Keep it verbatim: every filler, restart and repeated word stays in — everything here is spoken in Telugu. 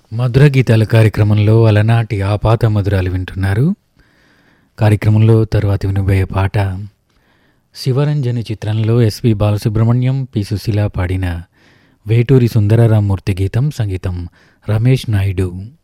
మధుర గీతాల కార్యక్రమంలో అలనాటి ఆపాత మధురాలు వింటున్నారు. కార్యక్రమంలో తరువాతి వినబోయే పాట శివరంజని చిత్రంలో ఎస్పి బాలసుబ్రహ్మణ్యం, పి సుశీల పాడిన వేటూరి సుందరరామూర్తి గీతం, సంగీతం రమేష్ నాయుడు.